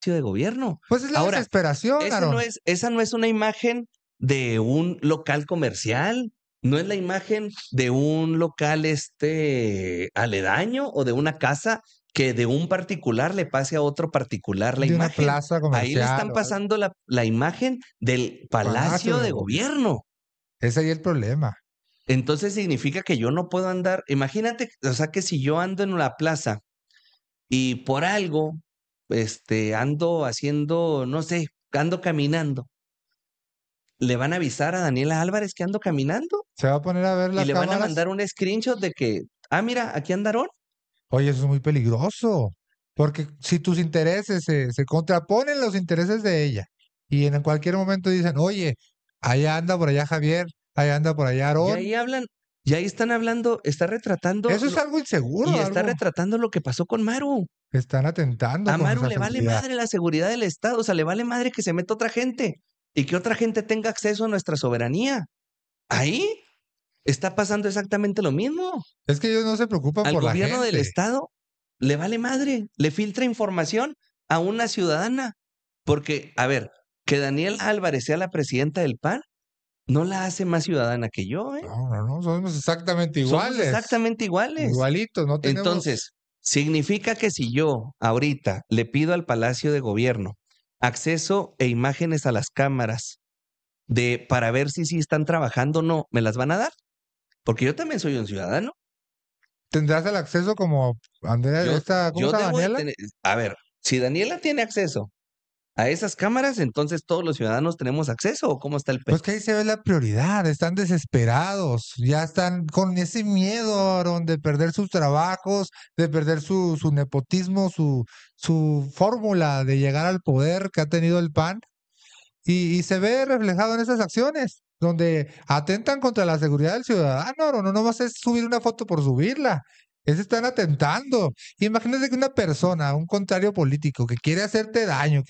de Gobierno. Pues es la Ahora, desesperación, Aarón. esa no es una imagen de un local comercial, no es la imagen de un local aledaño o de una casa que de un particular le pase a otro particular la De una imagen. plaza Ahí le comercial están o algo. pasando la imagen del Palacio Palacio de de Gobierno. Gobierno. Ese ahí es el problema. Entonces significa que yo no puedo andar, imagínate, o sea, que si yo ando en la plaza y por algo, ando haciendo, no sé, ando caminando, le van a avisar a Daniela Álvarez que ando caminando Se va a poner a ver y las le van a cámaras. mandar un screenshot de que, mira, aquí andaron. Oye, eso es muy peligroso. Porque si tus intereses se contraponen los intereses de ella y en cualquier momento dicen, oye, allá anda por allá Javier, allá anda por allá Y Aarón. ahí hablan, y ahí están hablando, está retratando Eso es algo inseguro, y está algo. retratando lo que pasó con Maru. Están atentando A con Maru nuestra le vale seguridad. madre la seguridad del Estado, o sea, le vale madre que se meta otra gente y que otra gente tenga acceso a nuestra soberanía. Ahí está pasando exactamente lo mismo. Es que ellos no se preocupan Al por la gobierno del gente. Estado le vale madre, le filtra información a una ciudadana. Porque, a ver, que Daniel Álvarez sea la presidenta del PAN no la hace más ciudadana que yo, ¿eh? No, no, no, somos exactamente Somos iguales. exactamente iguales. Igualitos, no tenemos. Entonces, significa que si yo ahorita le pido al Palacio de Gobierno acceso e imágenes a las cámaras para ver si sí están trabajando o no, ¿me las van a dar? Porque yo también soy un ciudadano. ¿Tendrás el acceso como Andrea, Yo, ¿cómo se yo llama debo de Daniela? tener, a ver, si Daniela tiene acceso a esas cámaras, entonces todos los ciudadanos tenemos acceso, ¿o cómo está el Pues pedo? que ahí se ve la prioridad, están desesperados, ya están con ese miedo, Aaron, de perder sus trabajos, de perder su nepotismo, su fórmula de llegar al poder que ha tenido el PAN, y se ve reflejado en esas acciones, donde atentan contra la seguridad del ciudadano, Aaron, no nomás es subir una foto por subirla, es están atentando. Imagínate que una persona, un contrario político, que quiere hacerte daño,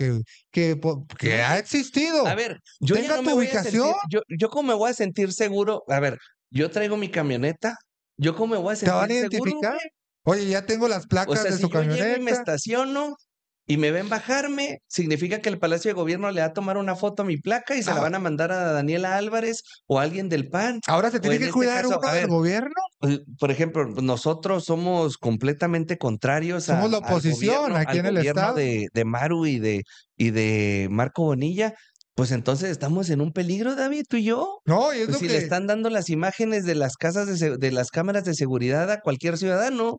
que No, ha a existido, ver, yo ya tenga no tu me voy a ubicación. sentir, yo cómo me voy a sentir seguro, a ver, yo traigo mi camioneta, yo cómo me voy a ¿Te van sentir a seguro, identificar? güey. Oye, ya tengo las O placas sea, de su si yo llego y me camioneta. estaciono y me ven bajarme, significa que el Palacio de Gobierno le va a tomar una foto a mi placa y se la Ah, van a mandar a Daniela Álvarez o a alguien del PAN. ahora se O tiene en que este cuidar caso, uno a del ver, gobierno. por ejemplo, nosotros somos completamente contrarios Somos la oposición aquí al en el gobierno estado. de Maru y de Marco Bonilla. Pues entonces estamos en un peligro, David, tú y yo. No, y es Pues lo si le que están dando las imágenes de las casas de las cámaras de seguridad a cualquier ciudadano.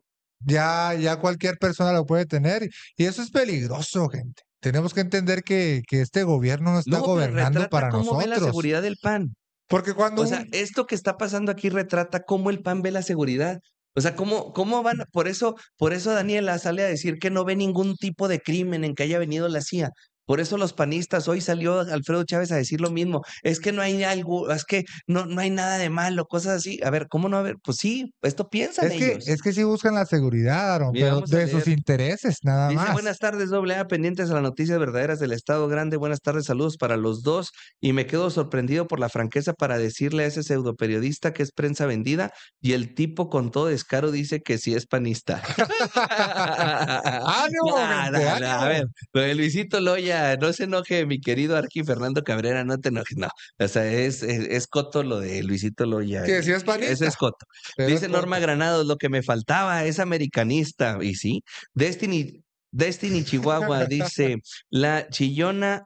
ya cualquier persona lo puede tener. Y eso es peligroso, gente. Tenemos que entender que este gobierno no está No, pero gobernando retrata para cómo ve la nosotros. seguridad del PAN. Porque cuando O sea, un, esto que está pasando aquí retrata cómo el PAN ve la seguridad. O sea, cómo van, por eso Daniela sale a decir que no ve ningún tipo de crimen en que haya venido la CIA. Por eso los panistas, hoy salió Alfredo Chávez a decir lo mismo. Es que no hay algo, es que no hay nada de malo, cosas así. A ver, ¿cómo no? A ver, pues sí, esto piensan ellos. es que sí buscan la seguridad, Aaron, Mira, pero vamos a de sus leer. intereses, nada Dice, más. buenas tardes, doble A, pendientes a las noticias verdaderas del Estado Grande. Buenas tardes, saludos para los dos. Y me quedo sorprendido por la franqueza para decirle a ese pseudo periodista que es prensa vendida y el tipo con todo descaro dice que sí es panista. ¡Ánimo, gente! A ver, ¡Ánimo! lo de Luisito Loya, no se enoje, mi querido Arqui Fernando Cabrera, no te enojes, no. O sea, es coto lo de Luisito Loya Que sí y es eso es panista, coto. pero es Dice Norma coto. Granados, lo que me faltaba es americanista. Y sí, Destiny Chihuahua dice, la chillona,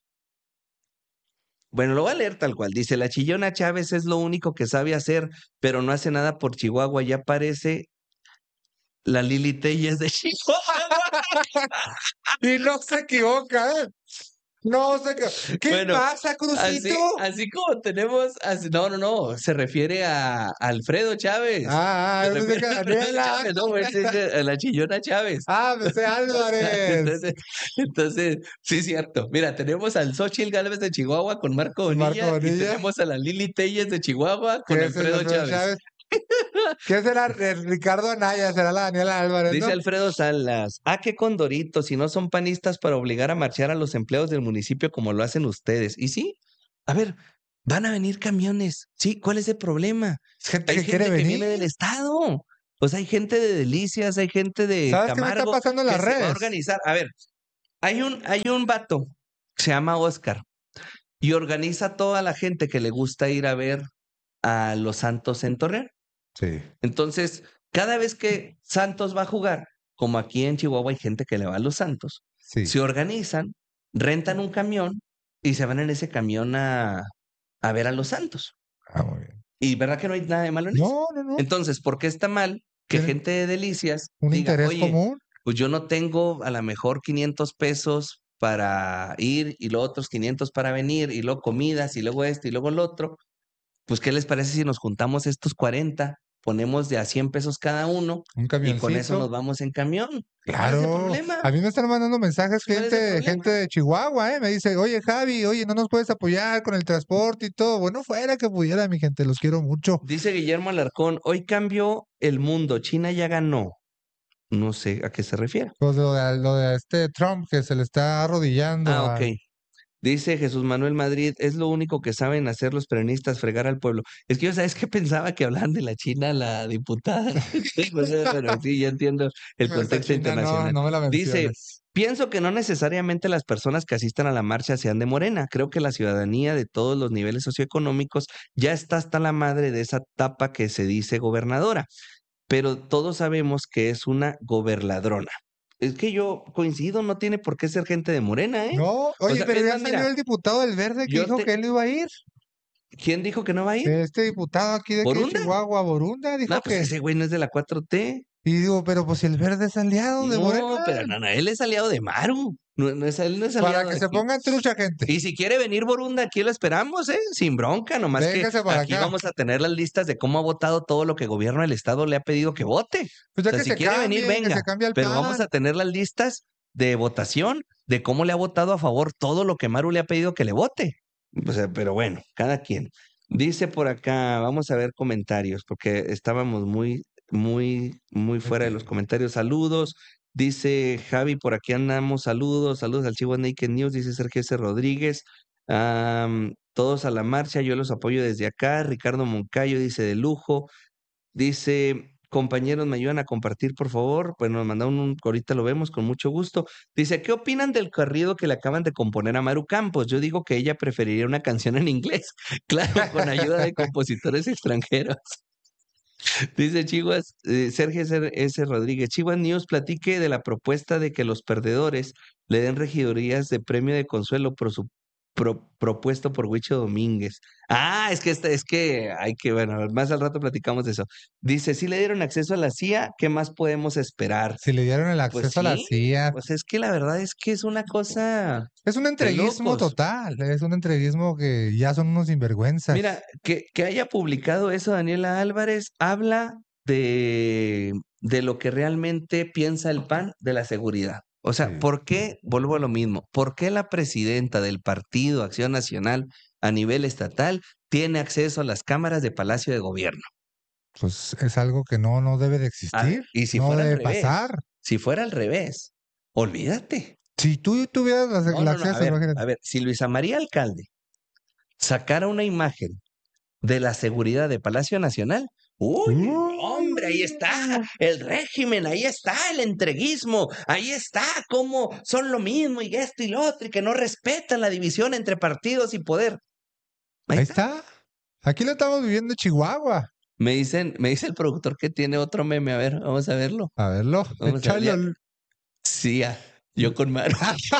bueno, lo voy a leer tal cual, dice, la chillona Chávez es lo único que sabe hacer, pero no hace nada por Chihuahua, ya parece la Lili Telles de Chihuahua. Y no se equivoca, ¿eh? No se equivoca. ¿Qué Bueno, pasa, Crucito? así como tenemos, no, se refiere a Alfredo Chávez, se Yo pensé refiere que a Alfredo Daniela. Chávez, no, es a la chillona Chávez. José Álvarez. Entonces, sí, cierto. Mira, tenemos al Xochitl Gálvez de Chihuahua con Marco Marco Bonilla y Bonilla. tenemos a la Lili Telles de Chihuahua con ¿Qué es el Alfredo Alfredo Chávez. Chávez? ¿Qué será Ricardo Anaya? ¿Será la Daniela Álvarez, Dice no? Alfredo Salas, qué condoritos, si no son panistas para obligar a marchar a los empleados del municipio como lo hacen ustedes. Y sí, a ver, van a venir camiones. Sí, ¿cuál es el problema? Es gente Hay que quiere gente que venir. viene del estado. Pues hay gente de Delicias, hay gente de ¿Sabes qué me está Camargo pasando en que las se va a redes? organizar. A ver, Hay un vato que se llama Oscar y organiza a toda la gente que le gusta ir a ver a los Santos en Torreón. Sí, Entonces, cada vez que Santos va a jugar, como aquí en Chihuahua hay gente que le va a los Santos, sí. se organizan, rentan un camión y se van en ese camión a ver a los Santos. Ah, muy bien. Y verdad que no hay nada de malo en eso. No, no, no. Entonces, ¿por qué está mal que Tienen gente de Delicias un diga, interés oye, común. pues yo no tengo a lo mejor 500 pesos para ir y luego otros 500 para venir y luego comidas y luego esto y luego lo otro? Pues, ¿qué les parece si nos juntamos estos 40, ponemos de a 100 pesos cada uno Un y con eso camioncito. nos vamos en camión? ¿Cuál es el Claro, problema? a mí me están mandando mensajes ¿Cuál es el gente problema? de Chihuahua, me dice, oye Javi, oye, ¿no nos puedes apoyar con el transporte y todo? Bueno, fuera que pudiera, mi gente, los quiero mucho. Dice Guillermo Alarcón, hoy cambió el mundo, China ya ganó. No sé a qué se refiere. Pues lo de este Trump que se le está arrodillando Ok. Dice Jesús Manuel Madrid, es lo único que saben hacer los peronistas, fregar al pueblo. Es que yo, ¿sabes qué pensaba que hablaban de la China, la diputada? O sea, pero sí, ya entiendo el Esa contexto China no, internacional. no me la Dice, menciones. pienso que no necesariamente las personas que asistan a la marcha sean de Morena. Creo que la ciudadanía de todos los niveles socioeconómicos ya está hasta la madre de esa tapa que se dice gobernadora, pero todos sabemos que es una gobernadrona. Es que yo coincido, no tiene por qué ser gente de Morena, ¿eh? No, O oye, sea, pero es ya más, salió mira, el diputado del Verde que yo dijo que te, él no iba a ir. ¿quién dijo que no va a ir? Este diputado aquí de aquí de ¿Borunda? Chihuahua, Borunda, No, dijo pues que. ese güey no es de la 4T. Y digo, pero pues si el Verde es aliado de Morena, No, pero no, él es aliado de Maru. No, él no es para aliado que de se aquí. pongan trucha, gente. Y si quiere venir Borunda, aquí lo esperamos, ¿eh? Sin bronca, nomás que Véngase para aquí acá. vamos a tener las listas de cómo ha votado todo lo que el gobierno del estado le ha pedido que vote. Pues O ya sea, si quiere venir, que venga, se cambie el pero vamos pan. a tener las listas de votación de cómo le ha votado a favor todo lo que Maru le ha pedido que le vote. O sea, pero bueno, cada quien. Dice por acá, vamos a ver comentarios, porque estábamos muy fuera de los Ok. comentarios. Saludos. Dice Javi, por aquí andamos. Saludos, saludos al Chivo Naked News, dice Sergio S. Rodríguez. Todos a la marcha, yo los apoyo desde acá. Ricardo Moncayo dice de lujo. Dice, compañeros, ¿me ayudan a compartir, por favor? Pues nos mandaron ahorita lo vemos con mucho gusto. Dice, ¿qué opinan del corrido que le acaban de componer a Maru Campos? Yo digo que ella preferiría una canción en inglés, claro, con ayuda de compositores extranjeros. Dice Chihuas, Sergio S. Rodríguez, Chihuas News platique de la propuesta de que los perdedores le den regidurías de premio de consuelo por su propuesto por Huicho Domínguez. Ah, es que hay que, bueno, más al rato platicamos de eso. Dice, si le dieron acceso a la CIA, ¿qué más podemos esperar? Si le dieron el Pues acceso a la sí, CIA, pues es que la verdad es que es una cosa es un de entreguismo locos. total, es un entreguismo que ya son unos Mira, sinvergüenzas. que haya publicado eso Daniela Álvarez habla de lo que realmente piensa el PAN de la seguridad. O sea, Sí. ¿por qué? Vuelvo a lo mismo. ¿Por qué la presidenta del Partido Acción Nacional a nivel estatal tiene acceso a las cámaras de Palacio de Gobierno? Pues es algo que no debe de A ver, existir, y si no fuera al debe revés, pasar. si fuera al revés, olvídate. Si tú tuvieras No, el no, no. acceso, imagínate. A ver, si Luisa María Alcalde sacara una imagen de la seguridad de Palacio Nacional. Uy, no, hombre, ahí está el régimen, ahí está el entreguismo, ahí está cómo son lo mismo y esto y lo otro y que no respetan la división entre partidos y poder. Ahí Ahí está. está. Aquí lo estamos viviendo en Chihuahua. Me dice el productor que tiene otro meme. A ver, vamos a verlo. A verlo, Vamos a ver, ya. échalo. Sí, yo con Maru.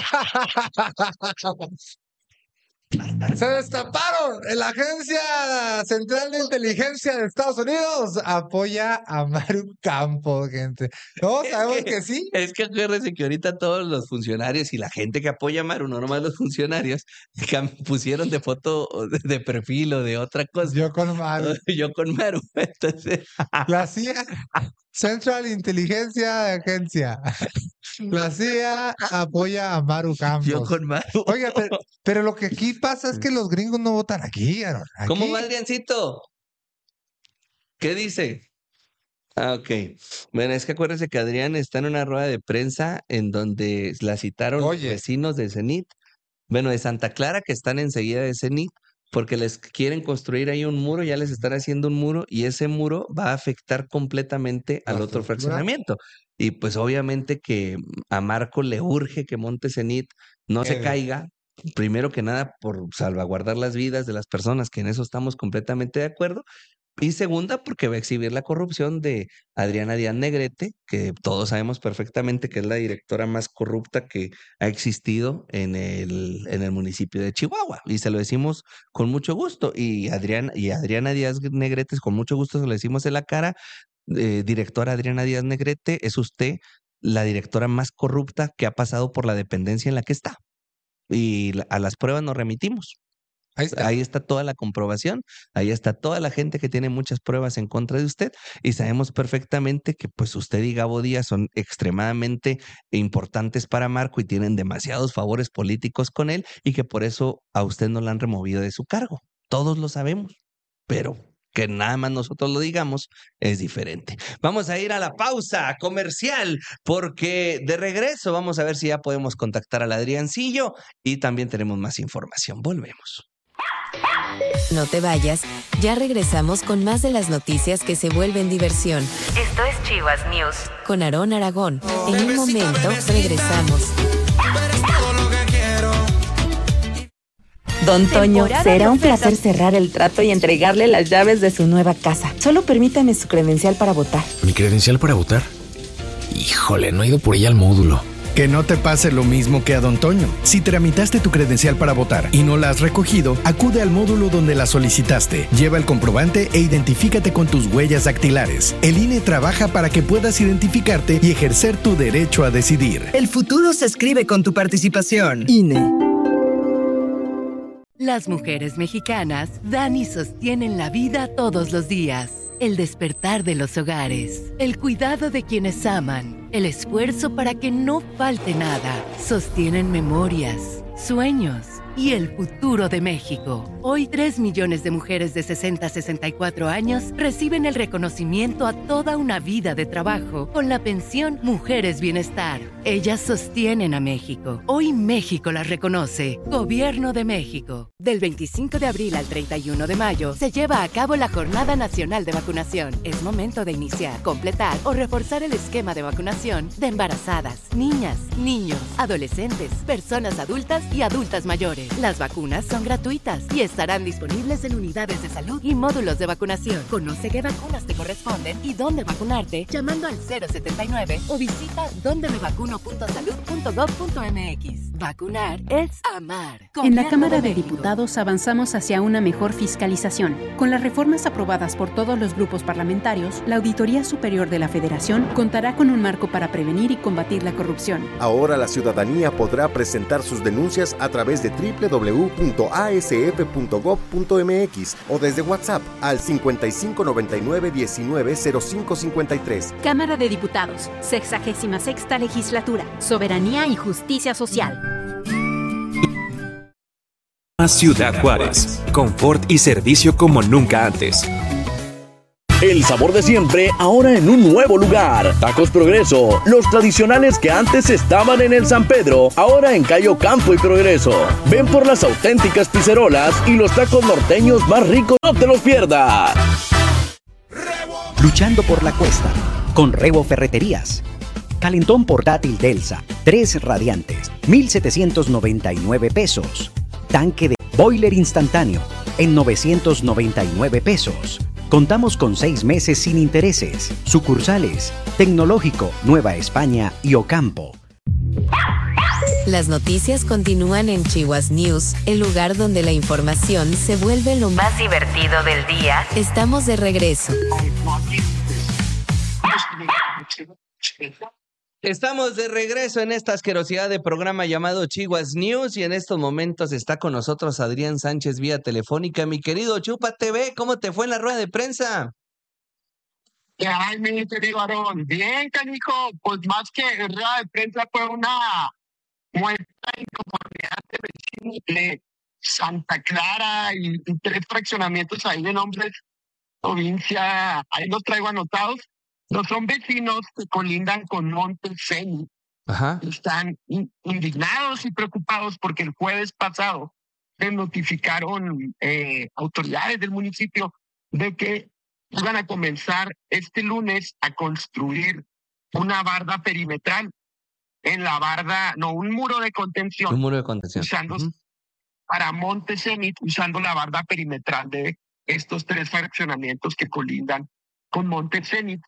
Se destaparon. La Agencia Central de Inteligencia de Estados Unidos apoya a Maru Campos, gente. Todos Es sabemos que, que sí. es que acuérdense que ahorita todos los funcionarios y la gente que apoya a Maru, no nomás los funcionarios, pusieron de foto o de perfil o de otra cosa. Yo con Maru. Yo con Maru. Entonces, La CIA, Central Inteligencia Agencia. La CIA apoya a Maru yo Campos. con Maru. Oiga, pero lo que aquí pasa es que los gringos no votan aquí, Aaron. ¿Cómo va, Aquí. Adriancito? ¿Qué dice? Ah, ok. Bueno, es que acuérdense que Adrián está en una rueda de prensa en donde la citaron Oye, vecinos de Cenit, bueno, de Santa Clara, que están enseguida de Cenit, porque les quieren construir ahí un muro, ya les están haciendo un muro, y ese muro va a afectar completamente la al otro estructura. fraccionamiento. y pues obviamente que a Marco le urge que Monte Zenit no se caiga, primero que nada por salvaguardar las vidas de las personas, que en eso estamos completamente de acuerdo, y segunda, porque va a exhibir la corrupción de Adriana Díaz Negrete, que todos sabemos perfectamente que es la directora más corrupta que ha existido en el municipio de Chihuahua. Y se lo decimos con mucho gusto. Y Adriana Díaz Negrete, con mucho gusto se lo decimos en la cara. Directora Adriana Díaz Negrete, es usted la directora más corrupta que ha pasado por la dependencia en la que está. Y a las pruebas nos remitimos. Ahí está. Ahí está toda la comprobación, ahí está toda la gente que tiene muchas pruebas en contra de usted y sabemos perfectamente que pues usted y Gabo Díaz son extremadamente importantes para Marco y tienen demasiados favores políticos con él y que por eso a usted no la han removido de su cargo. Todos lo sabemos, pero que nada más nosotros lo digamos es diferente. Vamos a ir a la pausa comercial porque de regreso vamos a ver si ya podemos contactar al Adriancillo y también tenemos más información. Volvemos. No te vayas, ya regresamos con más de las noticias que se vuelven diversión. Esto es Chivas News con Aarón Aragón. En un momento regresamos. Don Toño, será un placer cerrar el trato y entregarle las llaves de su nueva casa. Solo permítame su credencial para votar. ¿Mi credencial para votar? Híjole, no he ido por ella al módulo. Que no te pase lo mismo que a Don Toño. Si tramitaste tu credencial para votar y no la has recogido, acude al módulo donde la solicitaste. Lleva el comprobante e identifícate con tus huellas dactilares. El INE trabaja para que puedas identificarte y ejercer tu derecho a decidir. El futuro se escribe con tu participación. INE. Las mujeres mexicanas dan y sostienen la vida todos los días. El despertar de los hogares, el cuidado de quienes aman, el esfuerzo para que no falte nada. Sostienen memorias, sueños y el futuro de México. Hoy 3 millones de mujeres de 60 a 64 años reciben el reconocimiento a toda una vida de trabajo con la pensión Mujeres Bienestar. Ellas sostienen a México. Hoy México las reconoce. Gobierno de México. Del 25 de abril al 31 de mayo se lleva a cabo la Jornada Nacional de Vacunación. Es momento de iniciar, completar o reforzar el esquema de vacunación de embarazadas, niñas, niños, adolescentes, personas adultas y adultas mayores. Las vacunas son gratuitas y estarán disponibles en unidades de salud y módulos de vacunación. Conoce qué vacunas te corresponden y dónde vacunarte llamando al 079 o visita dondemevacuno.salud.gov.mx. Vacunar es amar. En la Cámara de Diputados avanzamos hacia una mejor fiscalización. Con las reformas aprobadas por todos los grupos parlamentarios, la Auditoría Superior de la Federación contará con un marco para prevenir y combatir la corrupción. Ahora la ciudadanía podrá presentar sus denuncias a través de www.asf.gov.mx o desde WhatsApp al 5599190553. Cámara de Diputados, 66ª Legislatura, Soberanía y Justicia Social. Ciudad Juárez, confort y servicio como nunca antes. El sabor de siempre, ahora en un nuevo lugar. Tacos Progreso, los tradicionales que antes estaban en el San Pedro, ahora en Cayo Campo y Progreso. Ven por las auténticas pizzerolas y los tacos norteños más ricos. No te los pierdas. Luchando por la cuesta, con Rebo Ferreterías. Calentón portátil Delsa, 3 radiantes, 1,799 pesos. Tanque de boiler instantáneo, en 999 pesos. Contamos con 6 meses sin intereses. Sucursales: Tecnológico, Nueva España y Ocampo. Las noticias continúan en Chihuahua News, el lugar donde la información se vuelve lo más divertido del día. Estamos de regreso. Estamos de regreso en esta asquerosidad de programa llamado Chihuahua News y en estos momentos está con nosotros Adrián Sánchez vía telefónica. Mi querido Chupa TV, ¿cómo te fue en la rueda de prensa? Ay, mi querido Aarón, bien, canijo, pues más que rueda de prensa fue una muestra de inconformidad de Santa Clara y 3 fraccionamientos ahí de nombres, provincia, ahí los traigo anotados. No son vecinos que colindan con Monte Zenit. Están indignados y preocupados porque el jueves pasado les notificaron autoridades del municipio de que iban a comenzar este lunes a construir una barda perimetral en la barda, no, un muro de contención. Un muro de contención. Usando para Monte Zenit, usando la barda perimetral de estos 3 fraccionamientos que colindan con Monte Zenit.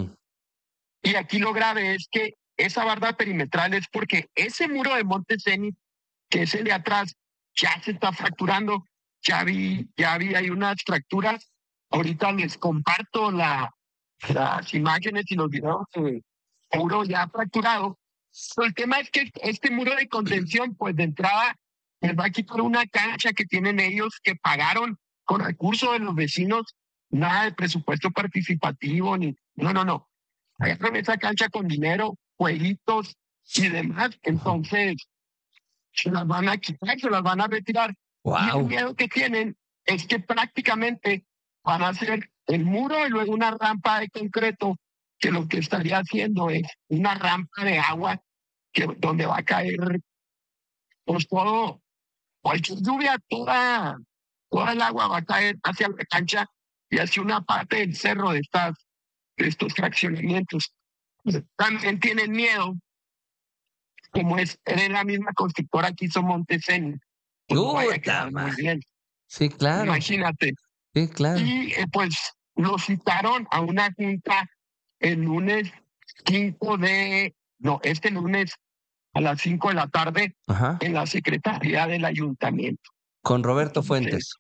Y aquí lo grave es que esa barda perimetral es porque ese muro de Monte Zenit, que es el de atrás, ya se está fracturando. Ya vi hay unas fracturas. Ahorita les comparto las imágenes y los videos de muro ya fracturado. Pero el tema es que este muro de contención, pues de entrada, les va a quitar una cancha que tienen ellos, que pagaron con recursos de los vecinos, nada de presupuesto participativo, no. Agarran esa cancha con dinero, jueguitos y demás. Entonces, se las van a quitar, se las van a retirar. Wow. Y el miedo que tienen es que prácticamente van a hacer el muro y luego una rampa de concreto, que lo que estaría haciendo es una rampa de agua donde va a caer pues todo, cualquier lluvia, toda el agua va a caer hacia la cancha y hacia una parte del cerro de estos fraccionamientos. También tienen miedo, como es la misma constructora que hizo Monte Zenit. Pues no vaya a quedar muy bien. Sí, claro. Imagínate. Sí, claro. Y pues lo citaron a una junta el lunes 5 este lunes a las 5 de la tarde en la Secretaría del Ayuntamiento. Con Roberto Fuentes.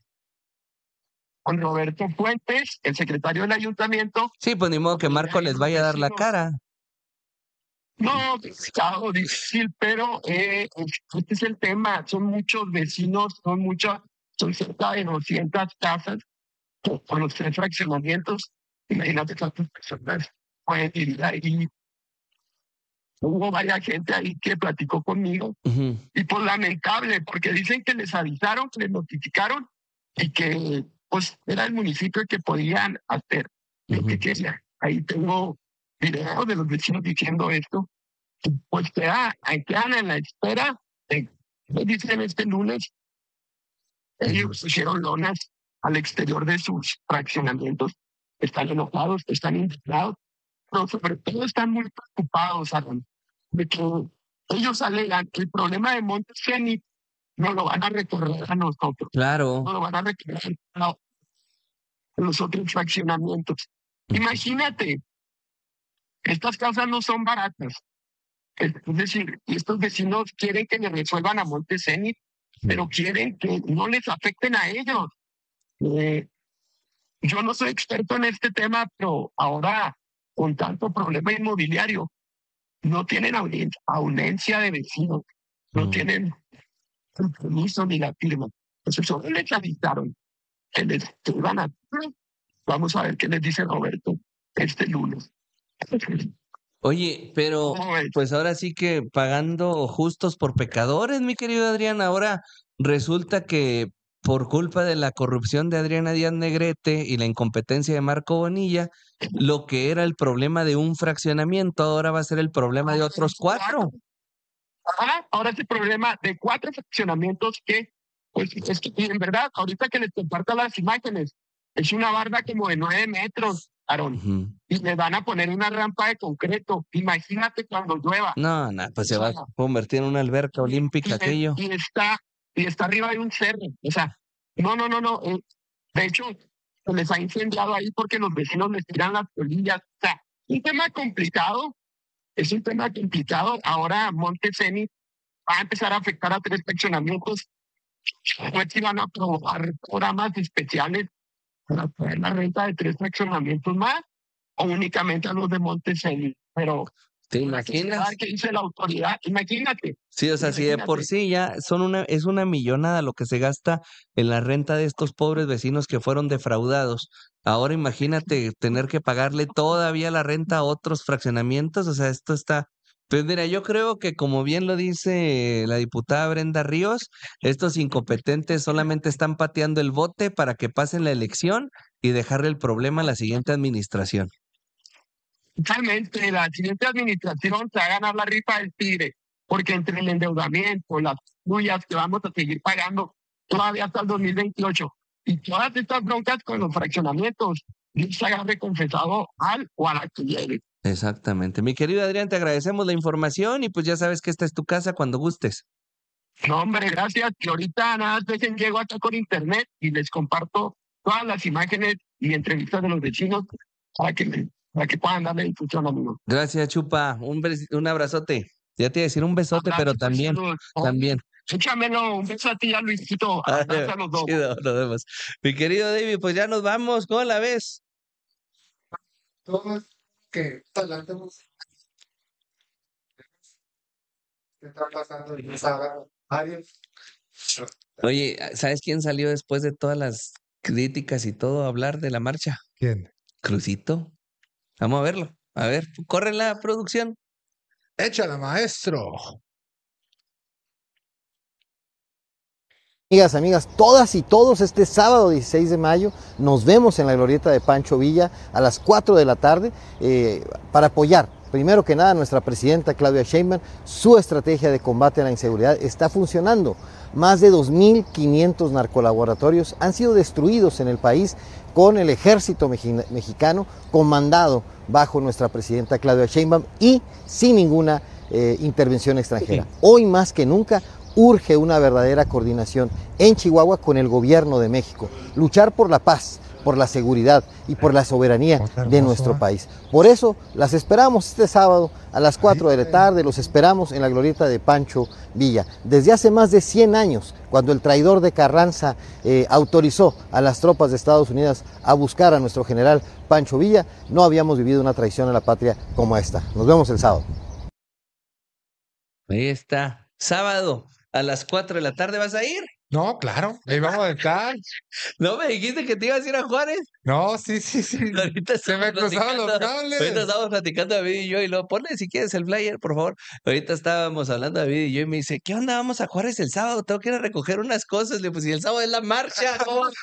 Con Roberto Fuentes, el secretario del Ayuntamiento. Sí, pues ni modo que Marco les vaya a dar la cara. No, claro, difícil, pero este es el tema. Son muchos vecinos, son cerca de 200 casas con los 3 fraccionamientos. Imagínate cuántas personas pueden vivir ahí. Hubo varias gente ahí que platicó conmigo y pues lamentable, porque dicen que les avisaron, que les notificaron y que pues era el municipio que podían hacer lo que querían. Ahí tengo videos de los vecinos diciendo esto. Pues quedan en la espera. Dicen este lunes, ellos pusieron lonas al exterior de sus fraccionamientos. Están enojados, están indignados, pero sobre todo están muy preocupados, Aaron, de que ellos alegan que el problema de Monte Zenit no lo van a recorrer a nosotros. Claro. No lo van a recorrer a los otros fraccionamientos. Imagínate, estas casas no son baratas. Es decir, estos vecinos quieren que le resuelvan a Monte Zenit, pero quieren que no les afecten a ellos. Yo no soy experto en este tema, pero ahora, con tanto problema inmobiliario, no tienen audiencia de vecinos, no tienen compromiso ni la firma. Entonces, solo les avisaron que les iban a... Vamos a ver qué les dice Roberto este lunes. Oye, pero pues ahora sí que pagando justos por pecadores, mi querido Adrián. Ahora resulta que por culpa de la corrupción de Adriana Díaz Negrete y la incompetencia de Marco Bonilla, lo que era el problema de un fraccionamiento ahora va a ser el problema de otros 4. Ahora es el problema de 4 fraccionamientos que, pues, es que en verdad, ahorita que les comparto las imágenes, es una barda como de 9 metros, Aaron, y le van a poner una rampa de concreto. Imagínate cuando llueva. No, pues se va a convertir en una alberca olímpica aquello. Y está arriba de un cerro. O sea, no. De hecho, se les ha incendiado ahí porque los vecinos les tiran las colillas. O sea, un tema complicado. Es un tema complicado. Ahora Monte Zenit va a empezar a afectar a 3 fraccionamientos. Pues si van a aprobar programas especiales para traer la renta de 3 fraccionamientos más o únicamente a los de Monte Zenit. Pero ¿te imaginas? ¿Qué dice la autoridad? Imagínate. Sí, o sea, si de por sí ya es una millonada lo que se gasta en la renta de estos pobres vecinos que fueron defraudados. Ahora imagínate tener que pagarle todavía la renta a otros fraccionamientos. O sea, esto está... Pues mira, yo creo que como bien lo dice la diputada Brenda Ríos, estos incompetentes solamente están pateando el bote para que pasen la elección y dejarle el problema a la siguiente administración. Totalmente, la siguiente administración se va a ganar la rifa del tigre, porque entre el endeudamiento, las luyas que vamos a seguir pagando todavía hasta el 2028 y todas estas broncas con los fraccionamientos, Dios se agarre confesado al o a la que llegue. Exactamente. Mi querido Adrián, te agradecemos la información y pues ya sabes que esta es tu casa cuando gustes. No, hombre, gracias. Que ahorita nada más dejen llego acá con internet y les comparto todas las imágenes y entrevistas de los vecinos para que puedan darle difusión, amigo. Gracias, Chupa. Un abrazote. Ya te iba a decir un besote, pero también, también. Échamelo, un beso a ti, a Luisito. Abrazo a los dos. Chido, nos vemos. Mi querido David, pues ya nos vamos. ¿Cómo la ves? Todos que talantemos. ¿Qué está pasando? Adiós. Oye, ¿sabes quién salió después de todas las críticas y todo a hablar de la marcha? ¿Quién? Crucito. Vamos a verlo. A ver, corre la producción. Échala, maestro. Amigas, todas y todos, este sábado 16 de mayo nos vemos en la glorieta de Pancho Villa a las 4 de la tarde para apoyar, primero que nada, a nuestra presidenta Claudia Sheinbaum. Su estrategia de combate a la inseguridad está funcionando. Más de 2.500 narcolaboratorios han sido destruidos en el país con el ejército mexicano comandado bajo nuestra presidenta Claudia Sheinbaum y sin ninguna intervención extranjera. Hoy más que nunca urge una verdadera coordinación en Chihuahua con el gobierno de México, luchar por la paz, por la seguridad y por la soberanía de nuestro país. Por eso las esperamos este sábado a las 4 de la tarde, los esperamos en la glorieta de Pancho Villa. Desde hace más de 100 años, cuando el traidor de Carranza autorizó a las tropas de Estados Unidos a buscar a nuestro general Pancho Villa, no habíamos vivido una traición a la patria como esta. Nos vemos el sábado. Ahí está, sábado. A las 4 de la tarde, ¿vas a ir? No, claro, ahí vamos a estar. ¿No me dijiste que te ibas a ir a Juárez? No, sí. Ahorita se me cruzaron los cables. Ahorita estábamos platicando David y yo, y luego ponle si quieres el flyer, por favor. Ahorita estábamos hablando David y yo, y me dice, ¿qué onda? Vamos a Juárez el sábado, tengo que ir a recoger unas cosas. Le pues, si el sábado es la marcha,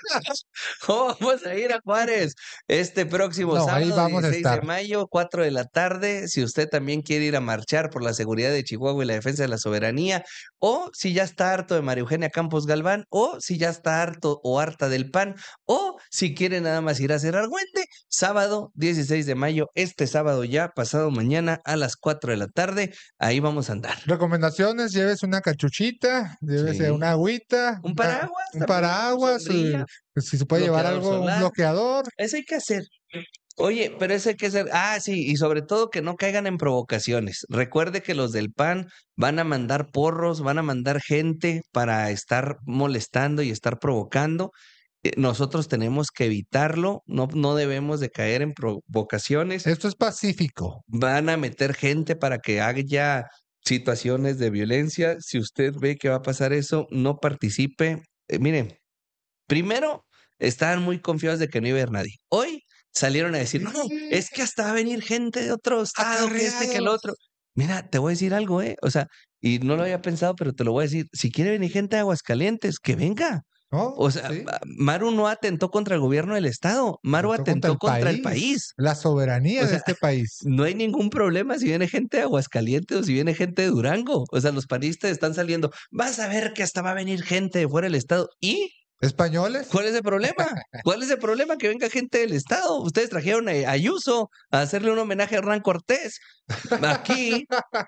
¿cómo vamos a ir a Juárez? Este próximo sábado, ahí vamos 16 a de estar. mayo, 4 de la tarde. Si usted también quiere ir a marchar por la seguridad de Chihuahua y la defensa de la soberanía, o si ya está harto de María Eugenia Campos Galván, o si ya está harto o harta del PAN, o si quiere nada más ir a hacer argüente, sábado 16 de mayo, este sábado ya, pasado mañana a las 4 de la tarde, ahí vamos a andar. Recomendaciones, lleves una cachuchita, llévese una agüita, un paraguas, un paraguas, si se puede llevar algo, solar. un bloqueador. Eso hay que hacer. Oye, pero eso hay que hacer. Sí, y sobre todo que no caigan en provocaciones. Recuerde que los del PAN van a mandar porros, van a mandar gente para estar molestando y estar provocando. Nosotros tenemos que evitarlo, no debemos de caer en provocaciones. Esto es pacífico. Van a meter gente para que haya situaciones de violencia. Si usted ve que va a pasar eso, no participe. Miren, primero, estaban muy confiados de que no iba a haber nadie. Hoy salieron a decir, no, es que hasta va a venir gente de otro estado, que el otro. Mira, te voy a decir algo, o sea, y no lo había pensado, pero te lo voy a decir. Si quiere venir gente de Aguascalientes, que venga. O sea, ¿sí? Maru no atentó contra el gobierno del estado, Maru atentó contra el país. La soberanía de este país. No hay ningún problema si viene gente de Aguascalientes o si viene gente de Durango. O sea, los panistas están saliendo. Vas a ver que hasta va a venir gente de fuera del estado. ¿Y? ¿Españoles? ¿Cuál es el problema? ¿Cuál es el problema? Que venga gente del estado. Ustedes trajeron a Ayuso a hacerle un homenaje a Hernán Cortés. Aquí,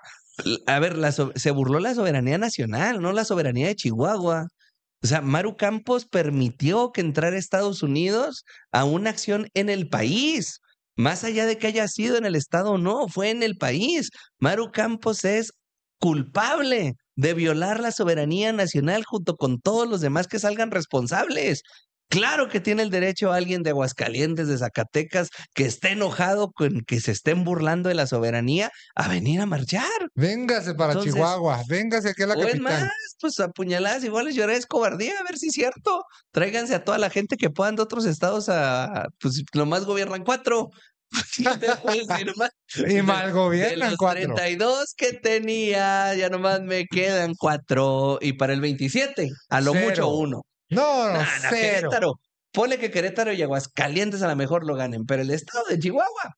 a ver, se burló la soberanía nacional, no la soberanía de Chihuahua. O sea, Maru Campos permitió que entrara a Estados Unidos a una acción en el país. Más allá de que haya sido en el estado o no, fue en el país. Maru Campos es culpable de violar la soberanía nacional junto con todos los demás que salgan responsables. Claro que tiene el derecho a alguien de Aguascalientes, de Zacatecas, que esté enojado con que se estén burlando de la soberanía, a venir a marchar. Véngase para Chihuahua, véngase aquí a la capital. Más, pues apuñaladas iguales llorar es cobardía, a ver si es cierto. Tráiganse a toda la gente que puedan de otros estados pues nomás gobiernan 4. Y mal gobiernan los 4. 32 que tenía, ya nomás me quedan 4. Y para el 27, a lo 0. Mucho 1. No, 0. Querétaro. Ponle que Querétaro y Aguascalientes a lo mejor lo ganen, pero el estado de Chihuahua,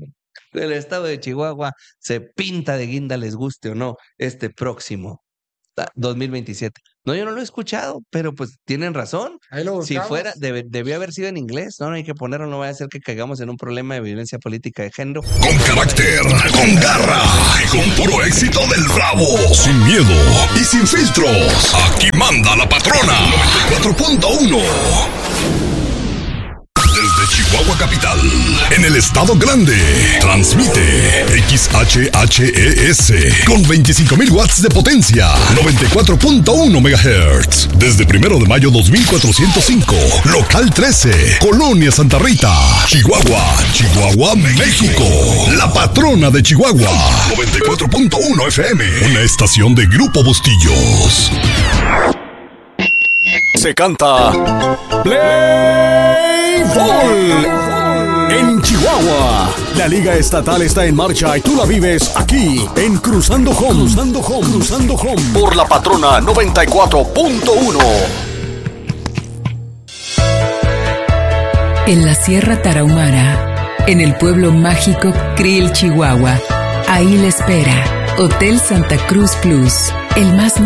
el estado de Chihuahua se pinta de guinda, les guste o no, este próximo 2027. No, yo no lo he escuchado, pero pues tienen razón. Ahí lo Si buscamos. fuera, debió haber sido en inglés, no hay que ponerlo, no vaya a ser que caigamos en un problema de violencia política de género. Con carácter, con garra, con puro éxito del Bravo, sin miedo y sin filtros. Aquí manda la patrona 94.1. Desde Chihuahua capital, en el estado grande, transmite XHHES con 25,000 watts de potencia, 94.1 MHz. Desde 1 de mayo 2405, local 13, Colonia Santa Rita, Chihuahua, México. La patrona de Chihuahua, 94.1 FM, una estación de Grupo Bustillos. Se canta Play Ball en Chihuahua. La Liga Estatal está en marcha y tú la vives aquí en Cruzando Home por la patrona 94.1. En la Sierra Tarahumara, en el pueblo mágico Krill, Chihuahua, ahí le espera Hotel Santa Cruz Plus, el más